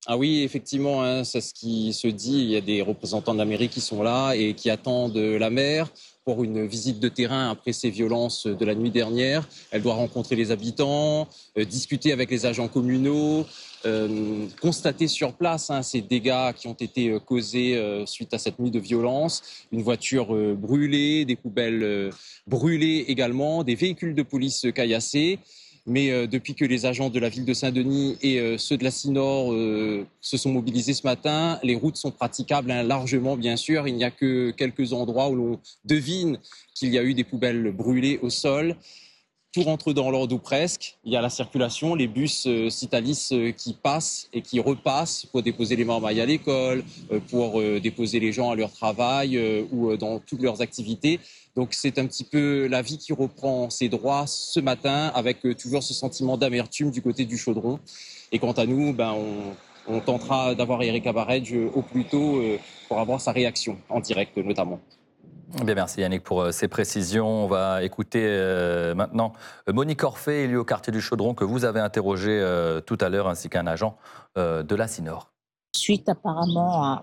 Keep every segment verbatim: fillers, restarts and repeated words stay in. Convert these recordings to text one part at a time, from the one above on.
Ah oui, effectivement, hein, c'est ce qui se dit. Il y a des représentants de la mairie qui sont là et qui attendent la maire pour une visite de terrain après ces violences de la nuit dernière. Elle doit rencontrer les habitants, euh, discuter avec les agents communaux, euh, constater sur place hein, ces dégâts qui ont été euh, causés euh, suite à cette nuit de violence. Une voiture euh, brûlée, des poubelles euh, brûlées également, des véhicules de police caillassés. Mais euh, depuis que les agents de la ville de Saint-Denis et euh, ceux de la CINOR euh, se sont mobilisés ce matin, les routes sont praticables hein, largement, bien sûr. Il n'y a que quelques endroits où l'on devine qu'il y a eu des poubelles brûlées au sol. Tout rentre dans l'ordre ou presque. Il y a la circulation, les bus euh, Citalis euh, qui passent et qui repassent pour déposer les marmailles à l'école, euh, pour euh, déposer les gens à leur travail euh, ou euh, dans toutes leurs activités. Donc c'est un petit peu la vie qui reprend ses droits ce matin avec euh, toujours ce sentiment d'amertume du côté du chaudron. Et quant à nous, ben, on, on tentera d'avoir Eric Abaredge au plus tôt euh, pour avoir sa réaction en direct notamment. Bien, merci Yannick pour euh, ces précisions. On va écouter euh, maintenant Monique Orphée, élue au quartier du Chaudron, que vous avez interrogé euh, tout à l'heure, ainsi qu'un agent euh, de la CINOR. Suite apparemment à,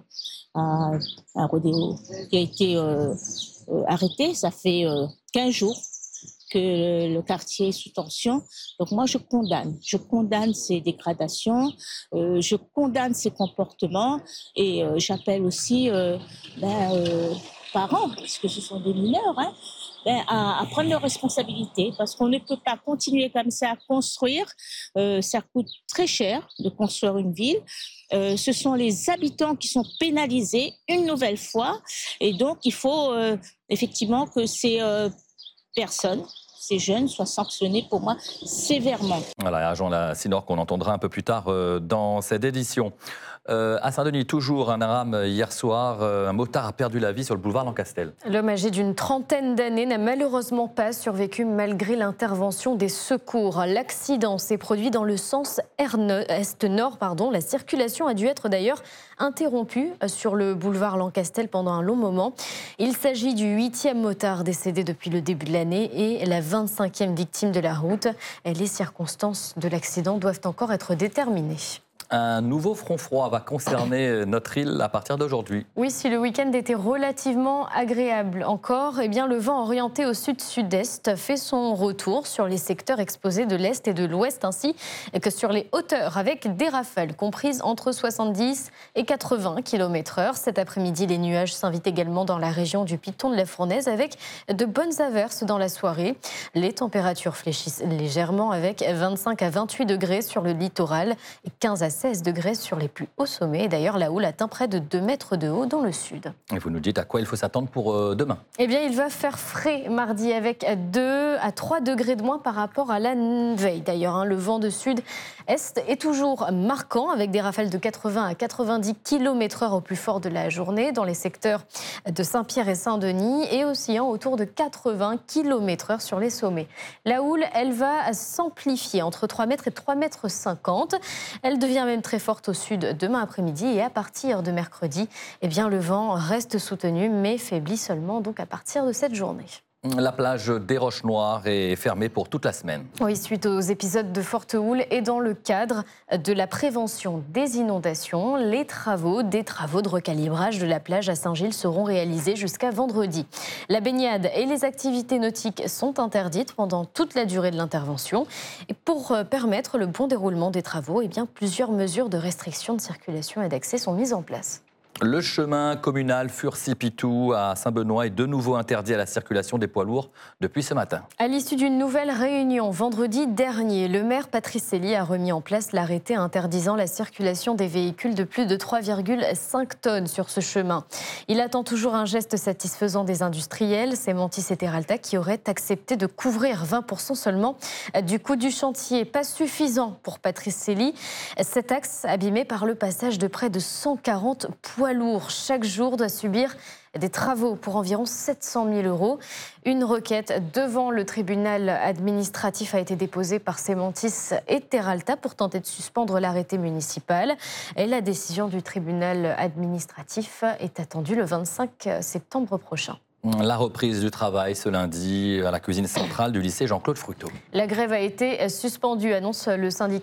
à un rodéo qui a été euh, euh, arrêté, ça fait euh, quinze jours que le, le quartier est sous tension. Donc moi, je condamne. Je condamne ces dégradations, euh, je condamne ces comportements et euh, j'appelle aussi euh, ben, euh, parents, parce que ce sont des mineurs, hein, ben, à, à prendre leurs responsabilités, parce qu'on ne peut pas continuer comme ça à construire. Euh, ça coûte très cher de construire une ville. Euh, ce sont les habitants qui sont pénalisés une nouvelle fois. Et donc, il faut euh, effectivement que ces euh, personnes, ces jeunes soient sanctionnés pour moi sévèrement. Voilà, agent de la CINOR qu'on entendra un peu plus tard euh, dans cette édition. Euh, à Saint-Denis, toujours un drame hier soir. Euh, un motard a perdu la vie sur le boulevard Lancastel. L'homme âgé d'une trentaine d'années n'a malheureusement pas survécu malgré l'intervention des secours. L'accident s'est produit dans le sens est-nord. Pardon. La circulation a dû être d'ailleurs interrompue sur le boulevard Lancastel pendant un long moment. Il s'agit du huitième motard décédé depuis le début de l'année et la vingt-cinquième victime de la route. Les circonstances de l'accident doivent encore être déterminées. Un nouveau front froid va concerner notre île à partir d'aujourd'hui. Oui, si le week-end était relativement agréable encore, eh bien le vent orienté au sud-sud-est fait son retour sur les secteurs exposés de l'est et de l'ouest, ainsi que sur les hauteurs, avec des rafales comprises entre soixante-dix et quatre-vingts kilomètres heure. Cet après-midi, les nuages s'invitent également dans la région du Piton de la Fournaise, avec de bonnes averses dans la soirée. Les températures fléchissent légèrement, avec vingt-cinq à vingt-huit degrés sur le littoral et quinze à seize degrés sur les plus hauts sommets. D'ailleurs, la houle atteint près de deux mètres de haut dans le sud. Et vous nous dites à quoi il faut s'attendre pour euh, demain? Eh bien, il va faire frais mardi avec deux à trois degrés de moins par rapport à la veille. D'ailleurs, hein, le vent de sud-est est toujours marquant avec des rafales de quatre-vingts à quatre-vingt-dix kilomètres heure au plus fort de la journée dans les secteurs de Saint-Pierre et Saint-Denis et oscillant autour de quatre-vingts kilomètres heure sur les sommets. La houle, elle va s'amplifier entre trois mètres et trois mètres cinquante. Elle devient même très forte au sud demain après-midi et à partir de mercredi, eh bien, le vent reste soutenu mais faiblit seulement donc à partir de cette journée. La plage des Roches Noires est fermée pour toute la semaine. Oui, suite aux épisodes de forte houle et dans le cadre de la prévention des inondations, les travaux, des travaux de recalibrage de la plage à Saint-Gilles seront réalisés jusqu'à vendredi. La baignade et les activités nautiques sont interdites pendant toute la durée de l'intervention. Et pour permettre le bon déroulement des travaux, eh bien, plusieurs mesures de restriction de circulation et d'accès sont mises en place. Le chemin communal Furcy-Pitou à Saint-Benoît est de nouveau interdit à la circulation des poids lourds depuis ce matin. À l'issue d'une nouvelle réunion vendredi dernier, le maire Patrice Elie a remis en place l'arrêté interdisant la circulation des véhicules de plus de trois virgule cinq tonnes sur ce chemin. Il attend toujours un geste satisfaisant des industriels, Cementis et Terralta, qui auraient accepté de couvrir vingt pour cent seulement du coût du chantier. Pas suffisant pour Patrice Elie. Cet axe abîmé par le passage de près de cent quarante poids lourd chaque jour doit subir des travaux pour environ sept cent mille euros. Une requête devant le tribunal administratif a été déposée par Cementis et Terralta pour tenter de suspendre l'arrêté municipal. Et la décision du tribunal administratif est attendue le vingt-cinq septembre prochain. La reprise du travail ce lundi à la cuisine centrale du lycée Jean-Claude Fruteau. La grève a été suspendue, annonce le syndicat